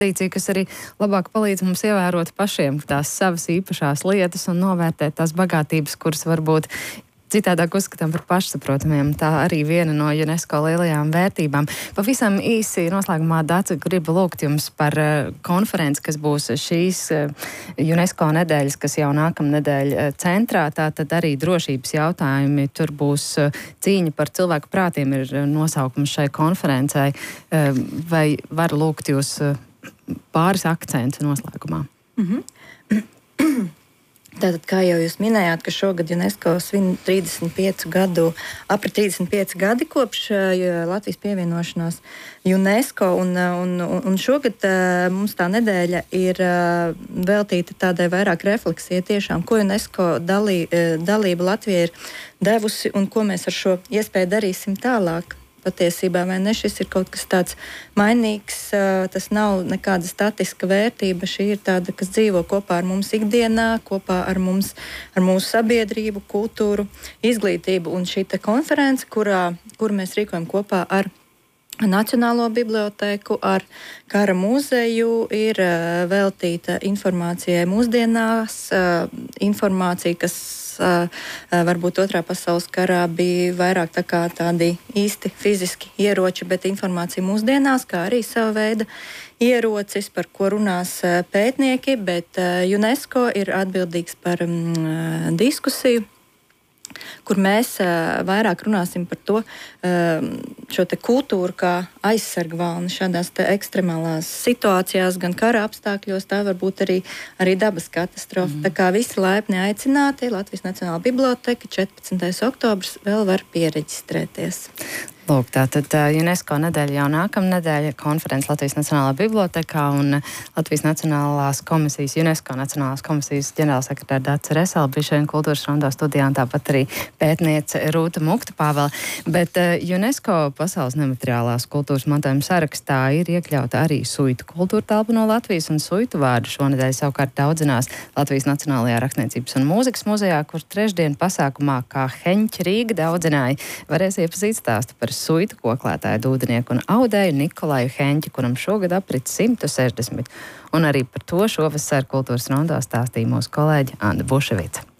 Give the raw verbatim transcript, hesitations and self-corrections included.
tradīcija, kas arī labāk palīdz mums ievērot pašiem tās savas īpašās lietas un novērtēt tās bagātības, kuras varbūt citādāk uzskatām par pašsaprotamiem. Tā arī viena no UNESCO lielajām vērtībām. Pavisam īsi noslēgumā, Dace, gribu lūgt jums par uh, konferenci, kas būs šīs uh, UNESCO nedēļas, kas jau nākamnedēļ uh, centrā. Tātad arī drošības jautājumi. Tur būs uh, cīņa par cilvēku prātiem ir uh, nosaukums šai konferencei. Uh, vai var lūgt jūs uh, pāris akcentu noslēgumā? Mm-hmm. Tātad, kā jau jūs minējāt, ka šogad UNESCO svin trīsdesmit piecu gadu, aprit trīsdesmit pieci gadi kopš Latvijas pievienošanās UNESCO, un, un, un šogad mums tā nedēļa ir veltīta tādai vairāk refleksijai tiešām, ko UNESCO dalī, dalība Latvijai ir devusi un ko mēs ar šo iespēju darīsim tālāk. Patiesībā, vai ne, šis ir kaut kas tāds mainīgs, tas nav nekāda statiska vērtība, šī ir tāda, kas dzīvo kopā ar mums ikdienā, kopā ar mums, ar mūsu sabiedrību, kultūru, izglītību, un šī te konference, kurā, kur mēs rīkojam kopā ar Nacionālo bibliotēku, ar Kara muzeju, ir uh, veltīta informācijai mūsdienās, uh, informācija, kas uh, varbūt otrā pasaules karā bija vairāk tā kā tādi īsti fiziski ieroči, bet informācija mūsdienās, kā arī sava veida ierocis, par ko runās uh, pētnieki, bet uh, UNESCO ir atbildīgs par um, diskusiju, kur mēs uh, vairāk runāsim par to, uh, šo te kultūru kā aizsargvalni šādās te ekstremālās situācijās, gan kara apstākļos, tā var būt arī, arī dabas katastrofa. Mm. Tā kā visi laipni aicināti, Latvijas Nacionālā biblioteka, četrpadsmitais oktobrs, vēl var piereģistrēties. Lūk, tātad UNESCO nedēļa jau nākamnedēļ, konferences Latvijas Nacionālā bibliotekā un Latvijas Nacionālās komisijas, UNESCO Nacionālās komisijas ģenerālsekretāra Dace Resela bija šodien kultūras rondo studijā, un tāpat arī pētniece Rūta Mukta-Pāvela. Bet uh, UNESCO pasaules nemateriālās kultūras mantojuma sarakstā ir iekļauta arī suitu kultūra telpa no Latvijas, un suitu vārdu šonedēļ savukārt daudzinās Latvijas Nacionālajā rakstniecības un mūzikas muzejā, kur trešdien pasākumā kā Heņķa Rīga daudzināja varēs iepazīt stāstu par suitu koklētāju, dūdenieku un audēju Nikolaju Heņķi, kuram šogad aprit simt sešdesmit. Un arī par to šovasar kultūras rondo stāstīja mūsu kolēģi Anda Buševica.